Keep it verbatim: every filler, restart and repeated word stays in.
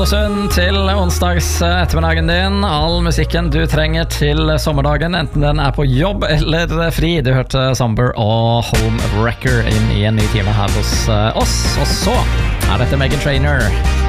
Til onsdags ettermiddagen din. All musikken du trenger til sommerdagen, enten den er på jobb eller fri. Du hørte Somber og Home Wrecker inn i en ny time her hos oss. Og så er dette Meghan Trainor.